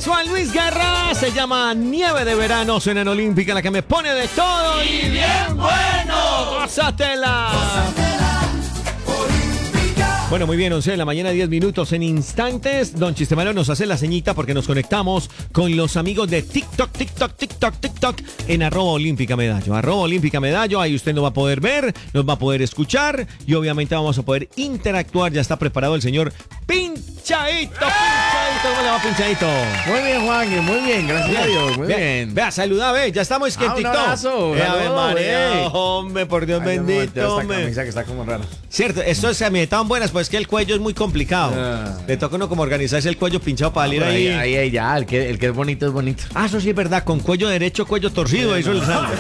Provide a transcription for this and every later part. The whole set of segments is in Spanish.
Juan Luis Guerra, se llama Nieve de Verano, suena en Olímpica, la que me pone de todo y bien bueno. ¡Gózatela! Bueno, muy bien, 11 de la mañana, 10 minutos. En instantes, don Chistemaro nos hace la ceñita porque nos conectamos con los amigos de TikTok, en @Olímpica Medallo. @Olímpica Medallo, ahí usted nos va a poder ver, nos va a poder escuchar y obviamente vamos a poder interactuar. Ya está preparado el señor Pinchadito. ¿Cómo le va, Pinchadito? Muy bien, Juan, muy bien, gracias a Dios, muy bien. Vea, saluda, ve, ya estamos en TikTok. Un abrazo. Ave María, hombre, por Dios bendito, hombre. Esta camisa que está como rara. Cierto, esto es tan buenas, pues que el cuello es muy complicado. Le toca uno como organizarse el cuello pinchado para salir ahí. Ahí, ya, el que es bonito es bonito. Ah, eso sí es verdad, con cuello derecho, cuello torcido, eso le sale.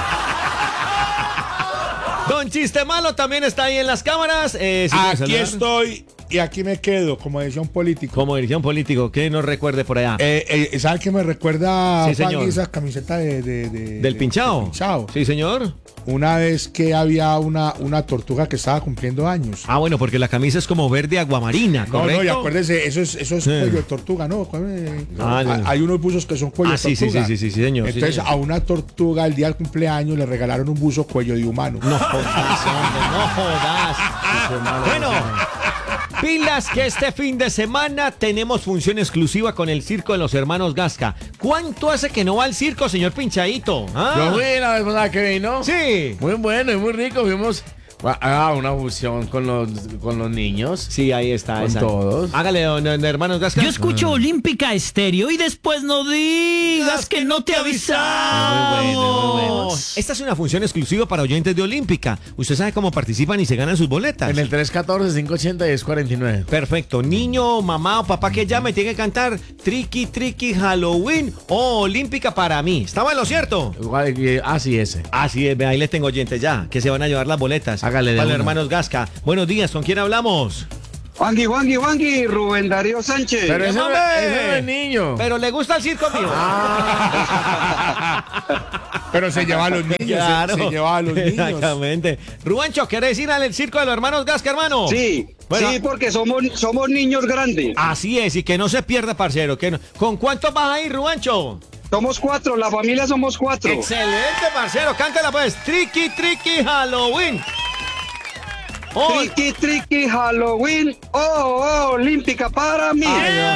Don Chistemalo también está ahí en las cámaras. Aquí estoy y aquí me quedo, como decía un político. Como decía un político, que nos recuerde por allá. ¿Sabe qué me recuerda, sí, señor, esa camiseta del pinchado? Pinchado. Sí, señor. Una vez que había una tortuga que estaba cumpliendo años. Ah, bueno, porque la camisa es como verde aguamarina, ¿correcto? No, y acuérdese, eso es cuello de tortuga, ¿no? Hay unos buzos que son cuello de tortuga. Sí, señor. Entonces, sí, señor, a una tortuga el día del cumpleaños le regalaron un buzo cuello de humano. No jodas, hombre, no jodas. Bueno, pilas que este fin de semana tenemos función exclusiva con el circo de los hermanos Gasca. ¿Cuánto hace que no va al circo, señor Pinchadito? Yo fui la vez pasada que vino. Sí. Muy bueno y muy rico. Vimos una fusión con los niños. Sí, ahí está. Con todos. Hágale, don hermanos Gasca. Yo escucho Olímpica Estéreo y después no digas que no te avisamos. Muy bueno. Esta es una función exclusiva para oyentes de Olímpica. Usted sabe cómo participan y se ganan sus boletas. En el 314-580-1049. Perfecto. Niño, mamá o papá que llame tiene que cantar Triqui Halloween o Olímpica para mí. ¿Estaba en lo cierto? Así es. Así es, ahí les tengo oyentes ya, que se van a llevar las boletas. Hágale de para los una. hermanos Gasca. Buenos días, ¿con quién hablamos? Juangui, Rubén Darío Sánchez. Pero ese no ¡Hombre! es niño. Pero le gusta el circo mío. Pero se lleva a los niños. Claro. Se lleva a los niños. Exactamente. Rubencho, ¿querés ir al circo de los hermanos Gasca, hermano? Sí, Bueno. sí, porque somos niños grandes. Así es, y que no se pierda, parcero. ¿Con cuántos vas a ir, Rubencho? Somos 4, la familia somos 4. Excelente, parcero. Cántala pues. Triqui Halloween. Oh. Triqui Halloween, Olímpica para mí.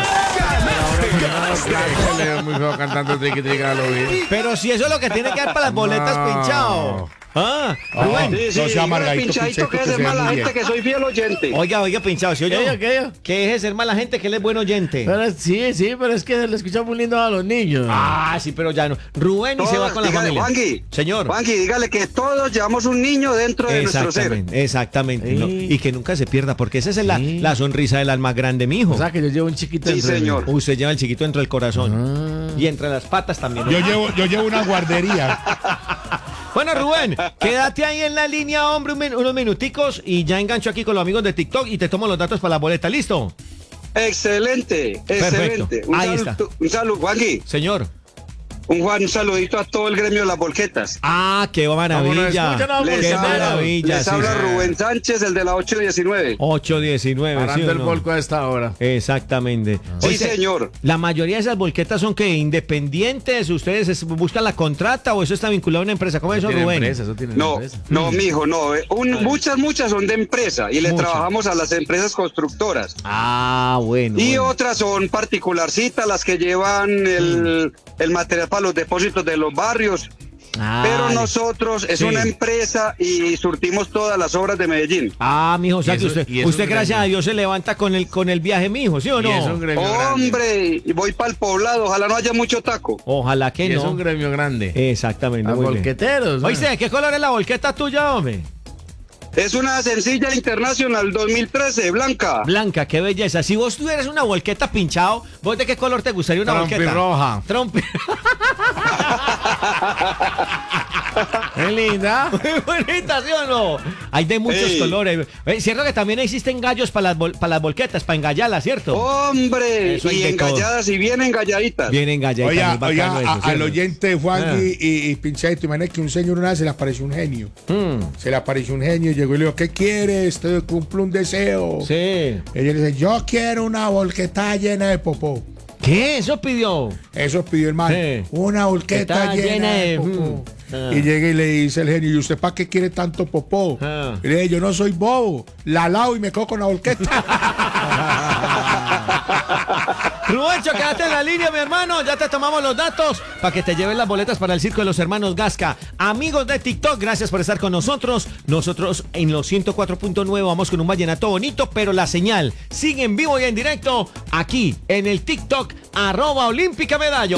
Muy feo cantando Triqui Halloween. Pero si eso es lo que tiene que dar para las boletas, No. pinchado. Rubén. No sea amargadito, Pinchadito, que es se ve mala muy gente, bien. que soy fiel oyente. Oiga, pinchado, ¿sí oyó? ¿Qué? Que deje de ser mala gente, que él es buen oyente. Pero sí, pero es que le escucha muy lindo a los niños. Sí, pero ya no. Rubén y se va con la Dígale, familia. Juangui, Señor. Juangui, dígale que todos llevamos un niño dentro de nuestro ser. Exactamente. Sí. ¿No? Y que nunca se pierda, porque esa es la sonrisa del alma grande, mijo. O sea, que yo llevo un chiquito Sí, dentro de mí. señor. Usted lleva el chiquito dentro del corazón. Y entre las patas también. Yo llevo una guardería. Bueno, Rubén, quédate ahí en la línea, hombre, unos minuticos y ya engancho aquí con los amigos de TikTok y te tomo los datos para la boleta. ¿Listo? Excelente. Perfecto. Ahí está. Un saludo, Juangui. Señor. Un saludito a todo el gremio de las volquetas. Qué maravilla. Qué maravilla. Les habla Rubén Sánchez, el de la 819. 819. Parando ¿sí o el no? volco a esta hora. Exactamente. Sí, Oye, señor. La mayoría de esas volquetas son que independientes. ¿Ustedes buscan la contrata o eso está vinculado a una empresa? ¿Cómo es eso, Tiene Rubén? empresa, eso tiene No, empresa. mijo, no. Muchas son de empresa y le Muchas. trabajamos a las empresas constructoras. Bueno. Y bueno. otras son particularcitas, las que llevan el material para los depósitos de los barrios. Pero nosotros es una empresa y surtimos todas las obras de Medellín. Mijo, o sea que usted gracias a Dios se levanta con el viaje, mijo, ¿sí o no? Y es un gremio grande. Hombre, y voy para el poblado, ojalá no haya mucho taco. Ojalá que Y no. es un gremio grande. Exactamente. Los muy bien. volqueteros. Oíste, ¿de qué color es la volqueta tuya, hombre? Es una sencilla internacional 2013, blanca. Blanca, qué belleza. Si vos tuvieras una volqueta pinchado, ¿vos de qué color te gustaría una volqueta? Roja. Es linda. Muy bonita, ¿sí o no? Hay de muchos colores. Cierto que también existen gallos para las volquetas, para engallarlas, ¿cierto? Hombre, Eso hay y de todo. engalladas y bien engalladitas. Bien engalladitas. Oiga, al oyente Juan y Pinchadito, imagínate que un señor una vez se le apareció un genio. Se le apareció un genio y llegó y le dijo, ¿qué quieres? Te cumplo un deseo. Sí. Ella le dice, yo quiero una volqueta llena de popó. ¿Qué? ¿Eso pidió? Eso pidió el man. Sí. Una volqueta Está llena de llena de- popó. Y llega y le dice el genio, ¿y usted para qué quiere tanto popó? Ah. Y le dice, yo no soy bobo, la lavo y me cojo con la volqueta. Rubencho, quédate en la línea, mi hermano. Ya te tomamos los datos para que te lleven las boletas para el circo de los hermanos Gasca. Amigos de TikTok, gracias por estar con nosotros. Nosotros en los 104.9 vamos con un vallenato bonito, pero la señal sigue en vivo y en directo aquí en el TikTok @Olímpica Medallo.